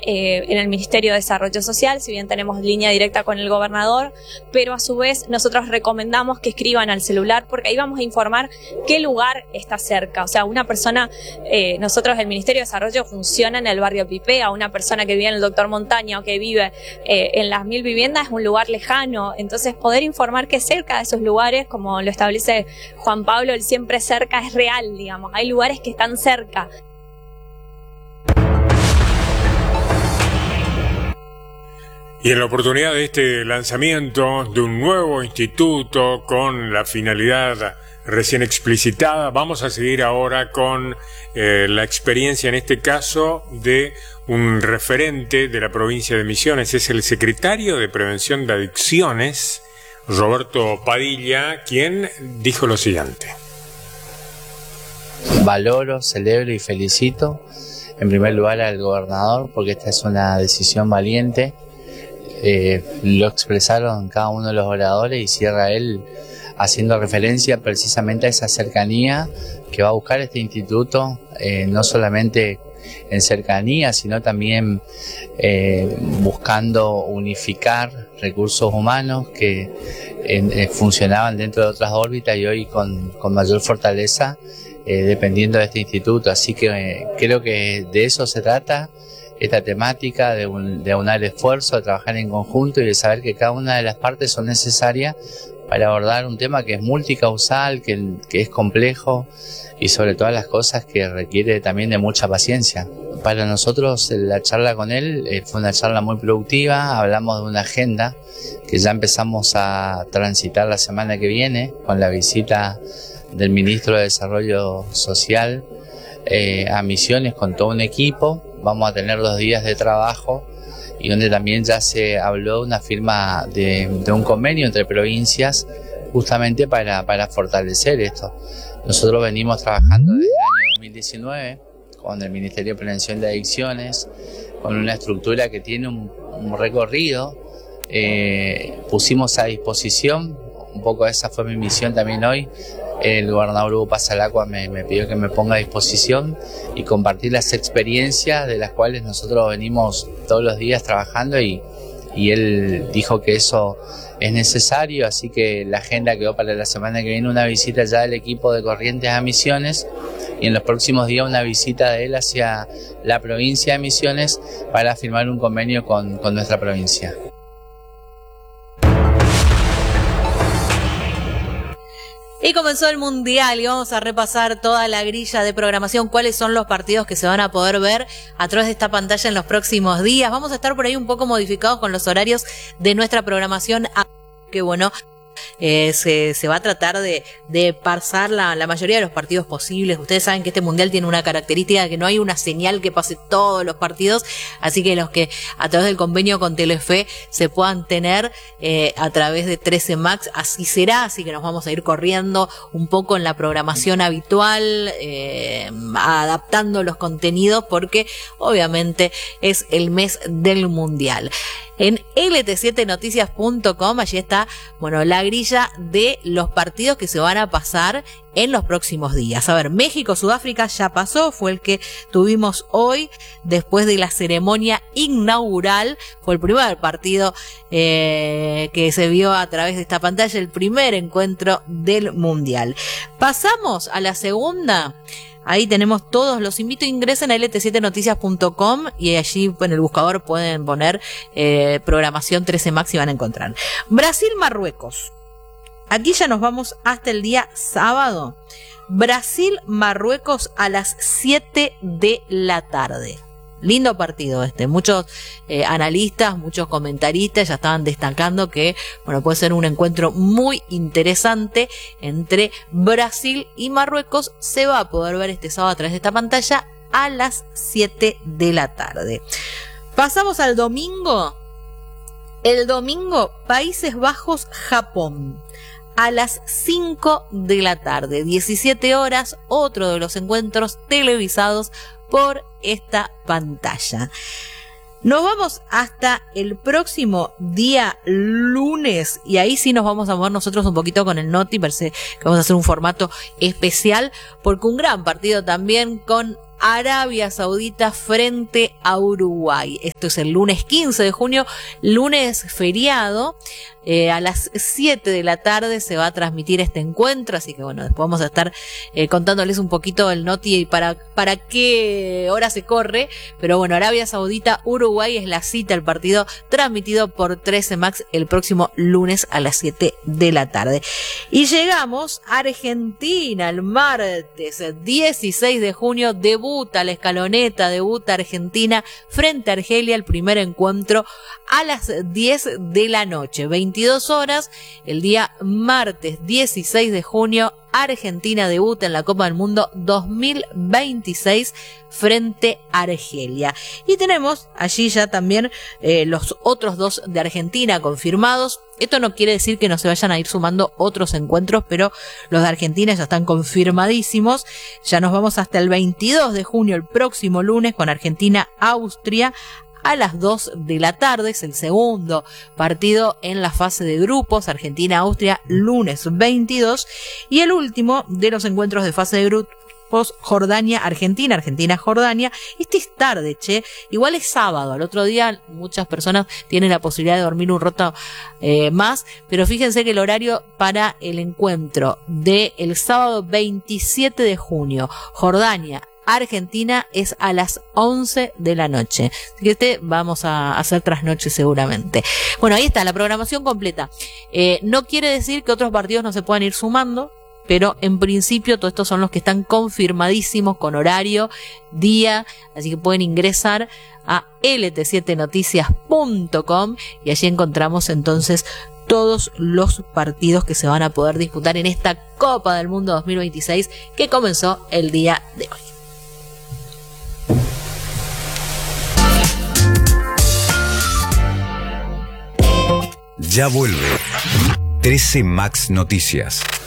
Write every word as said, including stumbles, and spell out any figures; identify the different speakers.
Speaker 1: eh, en el Ministerio de Desarrollo Social, si bien tenemos línea directa con el gobernador, pero a su vez nosotros recomendamos que escriban al celular, porque ahí vamos a informar qué lugar está cerca. O sea, una persona, eh, nosotros el Ministerio de Desarrollo funciona en el barrio Pipea, una persona que vive en el Doctor Montaña o que vive eh, en las mil viviendas es un lugar lejano, entonces poder informar que cerca de esos lugares, como lo establece Juan Pablo, el siempre cerca es real, digamos, hay lugares que están cerca.
Speaker 2: Y en la oportunidad de este lanzamiento de un nuevo instituto con la finalidad recién explicitada, vamos a seguir ahora con eh, la experiencia, en este caso, de un referente de la provincia de Misiones. Es el secretario de Prevención de Adicciones, Roberto Padilla, quien dijo lo siguiente.
Speaker 3: Valoro, celebro y felicito en primer lugar al gobernador, porque esta es una decisión valiente. Eh, lo expresaron cada uno de los oradores y cierra él haciendo referencia precisamente a esa cercanía que va a buscar este instituto, eh, no solamente en cercanía, sino también eh, buscando unificar recursos humanos que eh, funcionaban dentro de otras órbitas y hoy con, con mayor fortaleza eh, dependiendo de este instituto. Así que eh, creo que de eso se trata esta temática, de, un, de unar esfuerzo, de trabajar en conjunto y de saber que cada una de las partes son necesarias para abordar un tema que es multicausal, que, que es complejo y sobre todas las cosas que requiere también de mucha paciencia. Para nosotros la charla con él eh, fue una charla muy productiva, hablamos de una agenda que ya empezamos a transitar la semana que viene con la visita del Ministro de Desarrollo Social eh, a Misiones con todo un equipo. Vamos a tener dos días de trabajo y donde también ya se habló de una firma de, de un convenio entre provincias justamente para, para fortalecer esto. Nosotros venimos trabajando desde el año dos mil diecinueve con el Ministerio de Prevención de Adicciones, con una estructura que tiene un, un recorrido. Eh, pusimos a disposición, un poco esa fue mi misión también hoy. El gobernador Hugo Pasalacqua me, me pidió que me ponga a disposición y compartir las experiencias de las cuales nosotros venimos todos los días trabajando y, y él dijo que eso es necesario, así que la agenda quedó para la semana que viene una visita ya del equipo de Corrientes a Misiones y en los próximos días una visita de él hacia la provincia de Misiones para firmar un convenio con, con nuestra provincia.
Speaker 4: Y comenzó el Mundial y vamos a repasar toda la grilla de programación, cuáles son los partidos que se van a poder ver a través de esta pantalla en los próximos días. Vamos a estar por ahí un poco modificados con los horarios de nuestra programación, que bueno, eh, se, se va a tratar de, de pasar la, la mayoría de los partidos posibles. Ustedes saben que este Mundial tiene una característica, que no hay una señal que pase todos los partidos, así que los que a través del convenio con Telefe se puedan tener eh, a través de trece Max, así será, así que nos vamos a ir corriendo un poco en la programación habitual, eh, adaptando los contenidos, porque obviamente es el mes del Mundial. En L T siete noticias punto com, allí está, bueno, la grilla de los partidos que se van a pasar en los próximos días. A ver, México-Sudáfrica ya pasó, fue el que tuvimos hoy, después de la ceremonia inaugural, fue el primer partido eh, que se vio a través de esta pantalla, el primer encuentro del Mundial. Pasamos a la segunda. Ahí tenemos todos, los invito a ingresen a L T siete noticias punto com y allí en el buscador pueden poner eh, programación trece Max y van a encontrar. Brasil-Marruecos. Aquí ya nos vamos hasta el día sábado. Brasil-Marruecos a las siete de la tarde. Lindo partido este. Muchos eh, analistas, muchos comentaristas ya estaban destacando que, bueno, puede ser un encuentro muy interesante entre Brasil y Marruecos. Se va a poder ver este sábado a través de esta pantalla a las siete de la tarde. Pasamos al domingo. El domingo, Países Bajos-Japón. A las cinco de la tarde, diecisiete horas, otro de los encuentros televisados por esta pantalla. Nos vamos hasta el próximo día lunes y ahí sí nos vamos a mover nosotros un poquito con el Noti, parece que vamos a hacer un formato especial porque un gran partido también con Arabia Saudita frente a Uruguay. Esto es el lunes quince de junio, lunes feriado. Eh, a las siete de la tarde se va a transmitir este encuentro, así que bueno, después vamos a estar eh, contándoles un poquito el noti y para, para qué hora se corre, pero bueno, Arabia Saudita, Uruguay es la cita, el partido transmitido por trece Max el próximo lunes a las siete de la tarde. Y llegamos a Argentina el martes dieciséis de junio, debuta la escaloneta, debuta Argentina frente a Argelia, el primer encuentro a las diez de la noche, veintidós horas, el día martes dieciséis de junio, Argentina debuta en la Copa del Mundo dos mil veintiséis frente a Argelia. Y tenemos allí ya también eh, los otros dos de Argentina confirmados. Esto no quiere decir que no se vayan a ir sumando otros encuentros, pero los de Argentina ya están confirmadísimos. Ya nos vamos hasta el veintidós de junio, el próximo lunes, con Argentina-Austria. A las dos de la tarde es el segundo partido en la fase de grupos, Argentina-Austria, lunes veintidós. Y el último de los encuentros de fase de grupos, Jordania-Argentina, Argentina-Jordania. Este es tarde, che. Igual es sábado. Al otro día muchas personas tienen la posibilidad de dormir un rato eh, más. Pero fíjense que el horario para el encuentro del sábado veintisiete de junio, Jordania, Argentina, es a las once de la noche. Así que este vamos a hacer trasnoche seguramente. Bueno, ahí está la programación completa. Eh, no quiere decir que otros partidos no se puedan ir sumando, pero en principio todos estos son los que están confirmadísimos con horario, día, así que pueden ingresar a L T siete noticias punto com y allí encontramos entonces todos los partidos que se van a poder disputar en esta Copa del Mundo dos mil veintiséis que comenzó el día de hoy.
Speaker 5: Ya vuelve trece Max Noticias.